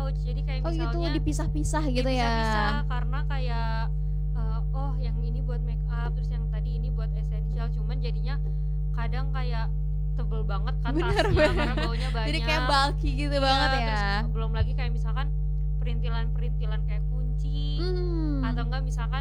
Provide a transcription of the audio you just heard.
pouch. Jadi kayak Oh gitu, misalnya dipisah-pisah gitu ya? dipisah-pisah karena kayak oh yang ini buat make up, terus yang tadi ini buat essential. Cuman jadinya kadang kayak tebel banget kan Bener tasnya karena bener. baunya Jadi kayak banyak. bulky gitu banget Iya, terus ya? belum lagi kayak misalkan perintilan-perintilan kayak kunci atau enggak misalkan